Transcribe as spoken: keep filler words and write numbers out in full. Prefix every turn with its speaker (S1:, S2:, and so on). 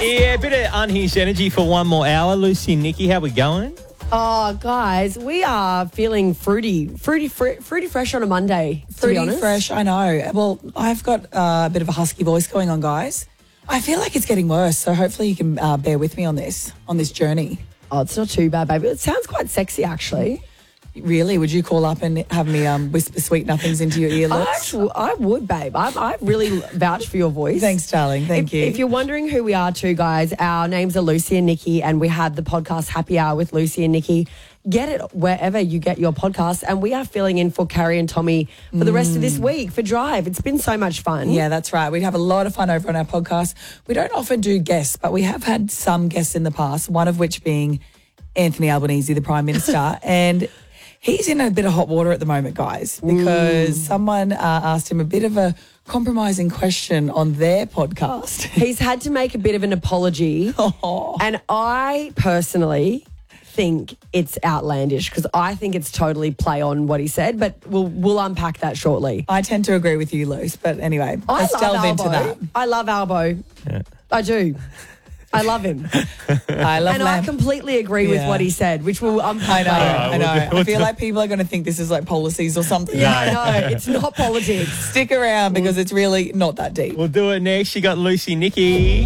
S1: Yeah, a bit of unhinged energy for one more hour. Lucy and Nikki, how we going?
S2: Oh, guys, we are feeling fruity, fruity, fr- fruity fresh on a Monday, to be
S3: Fruity
S2: honest.
S3: fresh, I know. Well, I've got uh, a bit of a husky voice going on, guys. I feel like it's getting worse, so hopefully you can uh, bear with me on this, on this journey.
S2: Oh, it's not too bad, baby. It sounds quite sexy, actually.
S3: Really? Would you call up and have me um, whisper sweet nothings into your
S2: I,
S3: earlobes?
S2: actually, I would, babe. I, I really vouch for your voice.
S3: Thanks, darling. Thank
S2: if,
S3: you.
S2: If you're wondering who we are too, guys, our names are Lucy and Nikki, and we have the podcast Happy Hour with Lucy and Nikki. Get it wherever you get your podcasts, and we are filling in for Carrie and Tommy for the rest of this week for Drive. It's been so much fun.
S3: Yeah, that's right. We'd have a lot of fun over on our podcast. We don't often do guests, but we have had some guests in the past, one of which being Anthony Albanese, the Prime Minister. And he's in a bit of hot water at the moment, guys, because mm. someone uh, asked him a bit of a compromising question on their podcast.
S2: He's had to make a bit of an apology.
S3: Oh.
S2: And I personally think it's outlandish because I think it's totally play on what he said, but we'll we'll unpack that shortly.
S3: I tend to agree with you, Luce, but anyway,
S2: I
S3: let's
S2: love
S3: delve
S2: Albo.
S3: into that.
S2: I love Albo.
S1: Yeah.
S2: I do. I love him.
S3: I love
S2: and
S3: Lamb.
S2: I completely agree
S3: Yeah.
S2: with what he said, which will unpack
S3: I know,
S2: later.
S3: I know.
S1: we'll
S3: I feel
S1: do-
S3: like people are going to think this is like policies or something.
S2: Yeah, I know. It's not politics.
S3: Stick around because it's really not that deep.
S1: We'll do it next. You got Lucy, Nikki.